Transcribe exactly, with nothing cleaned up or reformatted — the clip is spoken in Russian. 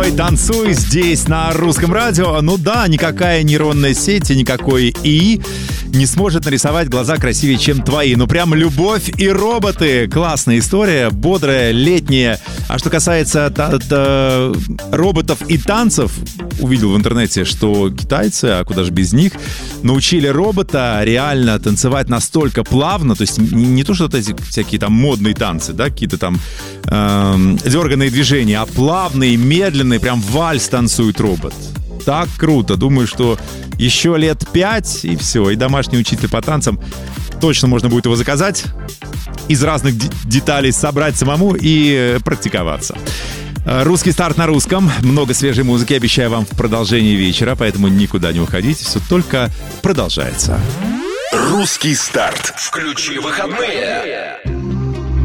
Танцуй здесь на Русском радио. Ну да, никакая нейронная сеть и никакой ИИ не сможет нарисовать глаза красивее, чем твои. Ну прям любовь и роботы. Классная история, бодрая, летняя. А что касается та- та- роботов и танцев, увидел в интернете, что китайцы, а куда же без них, научили робота реально танцевать настолько плавно, то есть не, не то, что вот эти всякие там модные танцы, да, какие-то там эм, дерганные движения, а плавные, медленные, прям вальс танцует робот. Так круто. Думаю, что еще лет пять, и все, и домашний учитель по танцам. Точно можно будет его заказать, из разных д- деталей собрать самому и практиковаться. Русский старт на русском. Много свежей музыки обещаю вам в продолжении вечера, поэтому никуда не уходите, все только продолжается. Русский старт. Включи выходные.